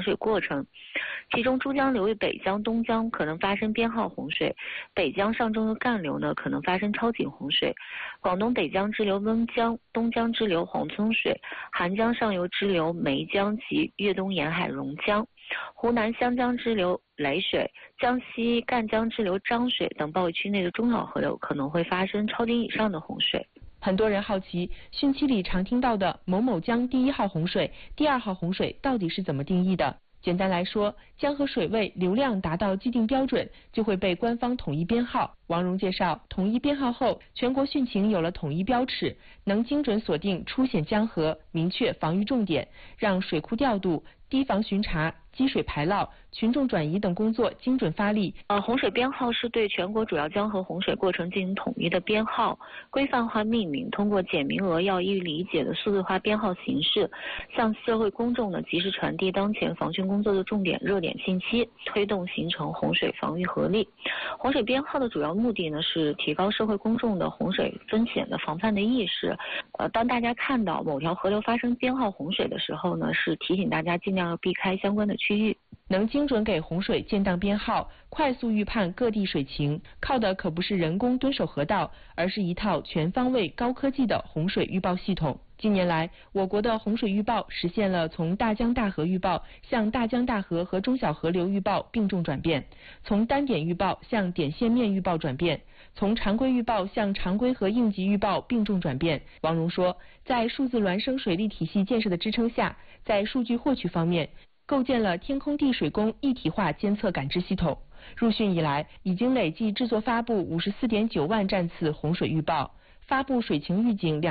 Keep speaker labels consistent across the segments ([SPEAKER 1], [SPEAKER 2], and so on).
[SPEAKER 1] 水过程。其中珠江流域北江、东江可能发生编号洪水，北江上中游干流呢可能发生超警洪水，广东北江支流温江、东江支流黄村水，韩江上游支流梅江及粤东沿海榕江，湖南湘江支流雷水，江西赣江支流漳水等暴雨区内的中小河流可能会发生超警以上的洪水。
[SPEAKER 2] 很多人好奇，汛期里常听到的某某江第1号洪水、第2号洪水到底是怎么定义的？简单来说，江河水位流量达到既定标准，就会被官方统一编号。王蓉介绍，统一编号后，全国汛情有了统一标尺，能精准锁定出险江河，明确防御重点，让水库调度、堤防巡查、积水排涝、群众转移等工作精准发力。
[SPEAKER 1] 洪水编号是对全国主要江河洪水过程进行统一的编号，规范化命名，通过简明扼要、易于理解的数字化编号形式，向社会公众呢及时传递当前防汛工作的重点热点信息，推动形成洪水防御合力。洪水编号的主要目的呢是提高社会公众的洪水风险的防范的意识。当大家看到某条河流发生编号洪水的时候呢，是提醒大家尽量要避开相关的区域。
[SPEAKER 2] 能精准给洪水建档编号，快速预判各地水情，靠的可不是人工蹲守河道，而是一套全方位高科技的洪水预报系统。近年来，我国的洪水预报实现了从大江大河预报向大江大河和中小河流预报并重转变，从单点预报向点线面预报转变，从常规预报向常规和应急预报并重转变。王蓉说，在数字孪生水利体系建设的支撑下，在数据获取方面，构建了天空地水工一体化监测感知系统。入汛以来，已经累计制作发布54.9万站次洪水预报，发布水情预警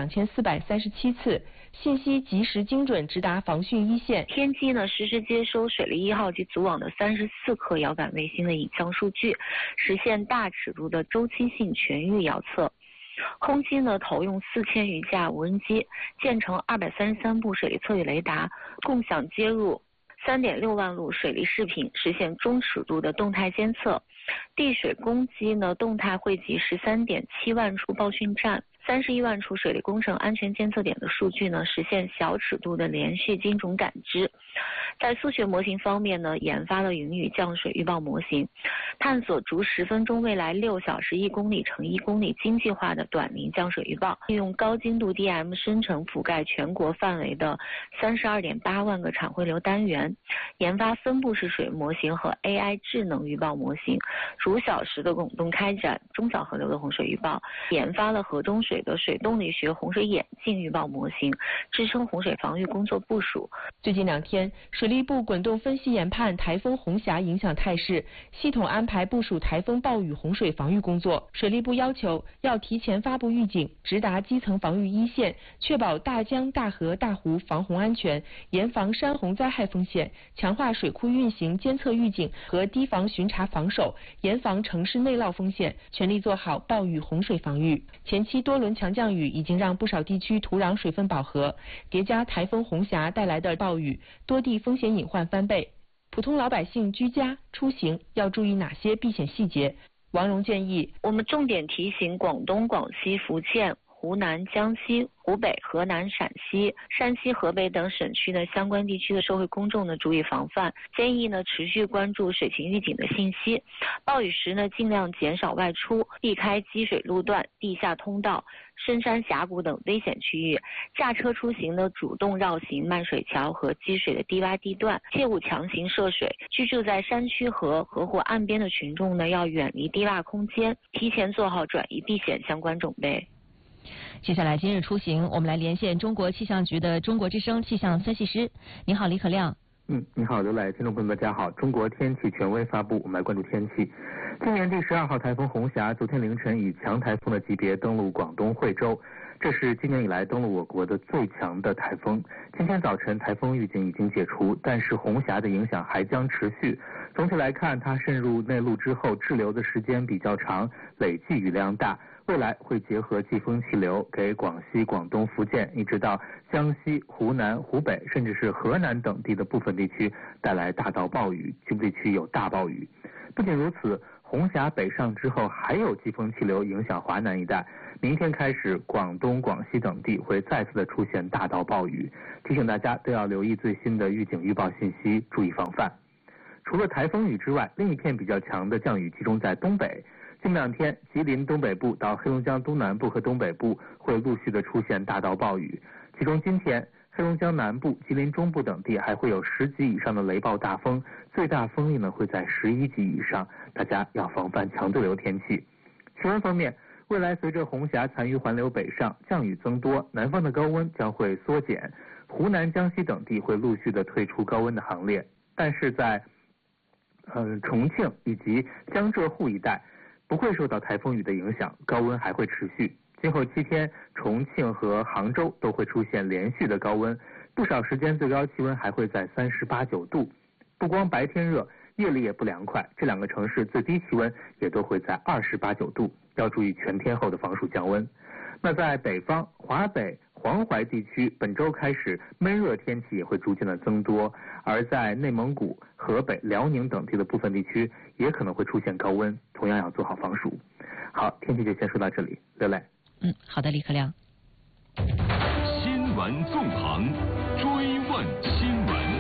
[SPEAKER 2] 2437次，信息及时精准直达防汛一线。
[SPEAKER 1] 天基呢实时接收水利1号及组网的34颗遥感卫星的影像数据，实现大尺度的周期性全域遥测。空基呢投用4000余架无人机，建成233部水利测绘雷达，共享接入3.6万路水利视频，实现中尺度的动态监测。地水工机呢动态汇集13.7万处报汛站、31万处水利工程安全监测点的数据呢，实现小尺度的连续精准感知。在数学模型方面呢，研发了云雨降水预报模型，探索逐10分钟未来6小时1公里乘1公里经济化的短临降水预报，利用高精度 DM 生成覆盖全国范围的32.8万个产汇流单元，研发分布式水模型和 AI 智能预报模型，逐小时的滚动开展中小河流的洪水预报，研发了河中水的水动力学洪水眼镜预报模型，支撑洪水防御工作部署。
[SPEAKER 2] 最近2天，水利部滚动分析研判台风红霞影响态势，系统安排部署台风暴雨洪水防御工作。水利部要求要提前发布预警，直达基层防御一线，确保大江大河大湖防洪安全，严防山洪灾害风险，强化水库运行监测预警和堤防巡查防守，严防城市内涝风险，全力做好暴雨洪水防御。前期多轮强降雨已经让不少地区土壤水分饱和，叠加台风红霞带来的暴雨，多地风险隐患翻倍。普通老百姓居家出行要注意哪些避险细节？王蓉建议，
[SPEAKER 1] 我们重点提醒广东、广西、福建、湖南、江西、湖北、河南、陕西、山西、河北等省区的相关地区的社会公众呢注意防范，建议呢持续关注水情预警的信息，暴雨时呢尽量减少外出，避开积水路段、地下通道、深山峡谷等危险区域，驾车出行呢主动绕行漫水桥和积水的低洼地段，切勿强行涉水。居住在山区和河湖岸边的群众呢要远离低洼空间，提前做好转移避险相关准备。
[SPEAKER 3] 接下来今日出行，我们来连线中国气象局的中国之声气象分析师。你好，李可亮。
[SPEAKER 4] 你好，刘磊，听众朋友们，大家好。中国天气权威发布，我们来关注天气。今年第12号台风红霞昨天凌晨以强台风的级别登陆广东惠州，这是今年以来登陆我国的最强的台风。今天早晨台风预警已经解除，但是红霞的影响还将持续。总体来看，它渗入内陆之后滞留的时间比较长，累计雨量大。未来会结合季风气流，给广西、广东、福建一直到江西、湖南、湖北，甚至是河南等地的部分地区带来大到暴雨，局部地区有大暴雨。不仅如此， 红霞北上之后，还有季风气流影响华南一带。明天开始，广东、广西等地会再次的出现大到暴雨，提醒大家都要留意最新的预警预报信息，注意防范。除了台风雨之外，另一片比较强的降雨集中在东北。近2天，吉林东北部到黑龙江东南部和东北部会陆续的出现大到暴雨，其中今天黑龙江南部、吉林中部等地还会有10级以上的雷暴大风，最大风力呢会在11级以上，大家要防范强对流天气。气温方面，未来随着红霞残余环流北上，降雨增多，南方的高温将会缩减，湖南、江西等地会陆续的退出高温的行列，但是在重庆以及江浙沪一带不会受到台风雨的影响，高温还会持续。今后7天，重庆和杭州都会出现连续的高温，不少时间最高气温还会在38、9度。不光白天热，夜里也不凉快，这2个城市最低气温也都会在28、9度，要注意全天候的防暑降温。那在北方，华北、黄淮地区本周开始闷热天气也会逐渐的增多，而在内蒙古、河北、辽宁等地的部分地区也可能会出现高温，同样要做好防暑。好，天气就先说到这里，刘磊。
[SPEAKER 3] 好的，李克亮。
[SPEAKER 5] 新闻纵横，追问新闻。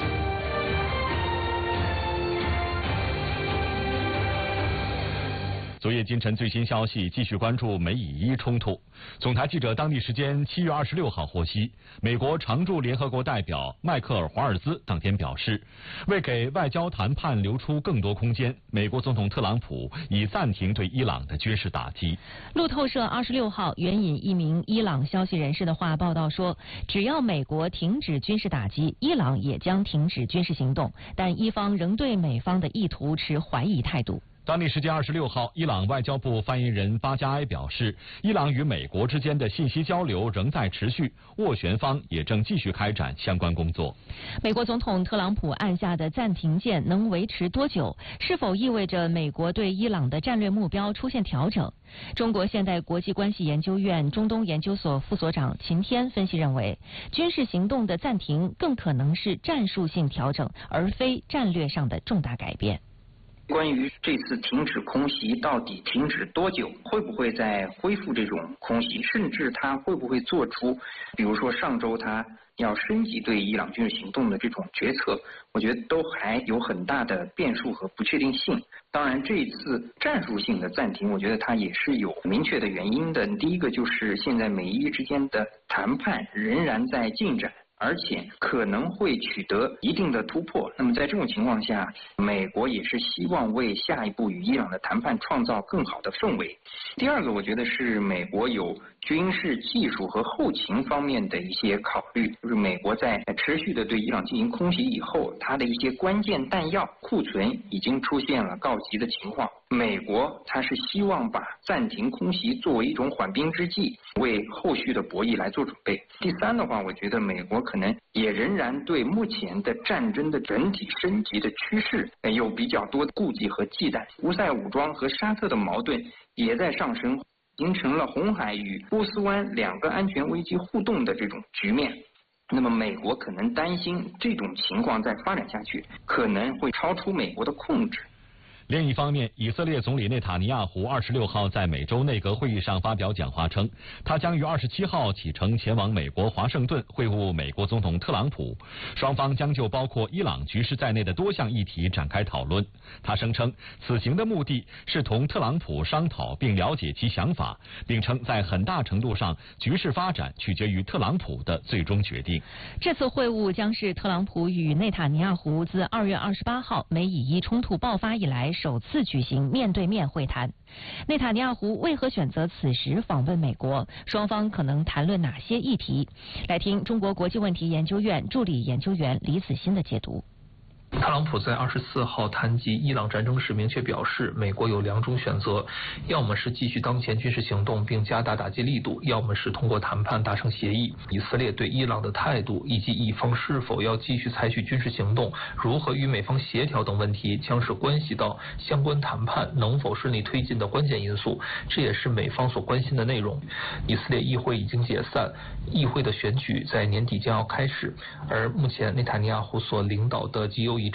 [SPEAKER 5] 昨夜今晨最新消息，继续关注美以伊冲突。总台记者当地时间7月26号获悉，美国常驻联合国代表迈克尔·华尔兹当天表示，为给外交谈判留出更多空间，美国总统特朗普已暂停对伊朗的军事打击。
[SPEAKER 3] 路透社26号援引一名伊朗消息人士的话报道说，只要美国停止军事打击，伊朗也将停止军事行动，但伊方仍对美方的意图持怀疑态度。
[SPEAKER 5] 当地时间26号，伊朗外交部发言人巴加埃表示，伊朗与美国之间的信息交流仍在持续，斡旋方也正继续开展相关工作。
[SPEAKER 3] 美国总统特朗普按下的暂停键能维持多久？是否意味着美国对伊朗的战略目标出现调整？中国现代国际关系研究院中东研究所副所长秦天分析认为，军事行动的暂停更可能是战术性调整，而非战略上的重大改变。
[SPEAKER 6] 关于这次停止空袭到底停止多久，会不会再恢复这种空袭，甚至他会不会做出比如说上周他要升级对伊朗军事行动的这种决策，我觉得都还有很大的变数和不确定性。当然这一次战术性的暂停，我觉得它也是有明确的原因的。第一个就是现在美伊之间的谈判仍然在进展，而且可能会取得一定的突破。那么在这种情况下，美国也是希望为下一步与伊朗的谈判创造更好的氛围。第二个，我觉得是美国有军事技术和后勤方面的一些考虑，就是美国在持续的对伊朗进行空袭以后，它的一些关键弹药库存已经出现了告急的情况。美国它是希望把暂停空袭作为一种缓兵之计，为后续的博弈来做准备。第三的话，我觉得美国可能也仍然对目前的战争的整体升级的趋势有比较多的顾忌和忌惮。胡塞武装和沙特的矛盾也在上升，形成了红海与波斯湾2个安全危机互动的这种局面。那么美国可能担心这种情况再发展下去，可能会超出美国的控制。
[SPEAKER 5] 另一方面，以色列总理内塔尼亚胡26号在每周内阁会议上发表讲话称，他将于27号启程前往美国华盛顿会晤美国总统特朗普，双方将就包括伊朗局势在内的多项议题展开讨论。他声称，此行的目的是同特朗普商讨并了解其想法，并称在很大程度上，局势发展取决于特朗普的最终决定。
[SPEAKER 3] 这次会晤将是特朗普与内塔尼亚胡自2月28号美以伊冲突爆发以来首次举行面对面会谈。内塔尼亚胡为何选择此时访问美国？双方可能谈论哪些议题？来听中国国际问题研究院助理研究员李子欣的解读。
[SPEAKER 7] 特朗普在24号谈及伊朗战争时明确表示，美国有2种选择，要么是继续当前军事行动并加大打击力度，要么是通过谈判达成协议。以色列对伊朗的态度以及以方是否要继续采取军事行动，如何与美方协调等问题，将是关系到相关谈判能否顺利推进的关键因素，这也是美方所关心的内容。以色列议会已经解散，议会的选举在年底将要开始，而目前内塔尼亚胡所领导的极右翼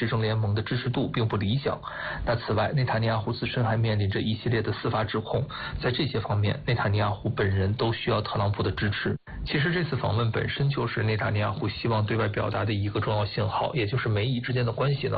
[SPEAKER 7] 执政联盟的支持度并不理想。那此外，内塔尼亚胡自身还面临着一系列的司法指控，在这些方面，内塔尼亚胡本人都需要特朗普的支持。其实这次访问本身就是内塔尼亚胡希望对外表达的一个重要信号，也就是美以之间的关系呢